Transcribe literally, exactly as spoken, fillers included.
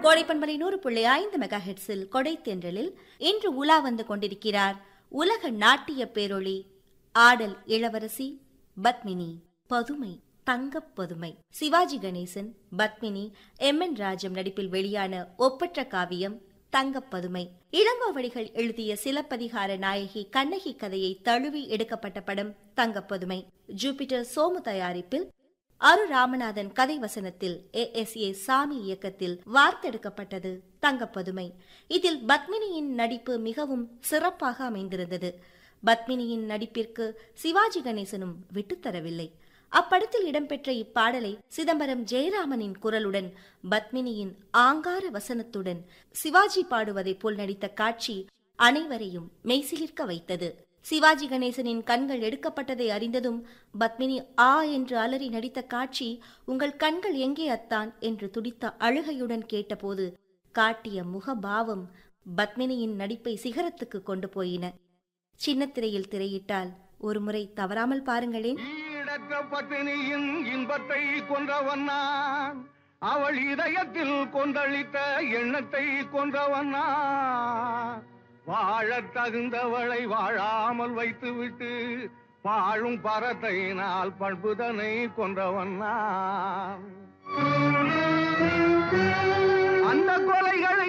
கோடைப்பண்பலை நூறு புள்ளி ஐந்து மெகா ஹெட்ஸில் கொடை தென்றலில் இன்று உலா வந்து கொண்டிருக்கிறார் உலக நாட்டிய பேரொளி ஆடல் இளவரசி பத்மினி. பதுமை, தங்கப் பதுமை. சிவாஜி கணேசன், பத்மினி, எம் என் ராஜம் நடிப்பில் வெளியான ஒப்பற்ற காவியம் தங்கப் பதுமை. இளங்கோவடிகள் எழுதிய சிலப்பதிகார நாயகி கண்ணகி கதையை தழுவி எடுக்கப்பட்ட படம் தங்கப் பதுமை. ஜூபிட்டர் சோமு தயாரிப்பில் அரு ராமநாதன் கதை வசனத்தில் ஏ எஸ் ஏ சாமி இயக்கத்தில் வார்த்தெடுக்கப்பட்டது தங்கப் பதுமை. இதில் பத்மினியின் நடிப்பு மிகவும் சிறப்பாக அமைந்திருந்தது. பத்மினியின் நடிப்பிற்கு சிவாஜி கணேசனும் விட்டுத்தரவில்லை. அப்படத்தில் இடம்பெற்ற இப்பாடலை சிதம்பரம் ஜெயராமனின் குரலுடன் பத்மினியின் ஆங்கார வசனத்துடன் சிவாஜி பாடுவதைப் போல் நடித்த காட்சி அனைவரையும் மெய்சிலிர்க்க வைத்தது. சிவாஜி கணேசனின் கண்கள் எடுக்கப்பட்டதை அறிந்ததும் பத்மினி ஆ என்று அலறி நடித்த காட்சி உங்கள் கண்கள் எங்கே அத்தான் என்று துடித்த அழுகையுடன் கேட்டபோது காட்டிய முகபாவம் பத்மினியின் நடிப்பை சிகரத்துக்கு கொண்டு போயின. சின்னத்திரையில் திரையிட்டால் ஒரு முறை தவறாமல் பாருங்களேன். பத்மினியின் இன்பத்தை கொன்றவன்னான், அவள் இதயத்தில் கொந்தளித்த எண்ணத்தை கொன்றவன்னான், வாழத் தகுந்தவளை வாழாமல் வைத்துவிட்டு வாழும் பரத்தையினால் பண்புதனை கொன்றவன்னான்.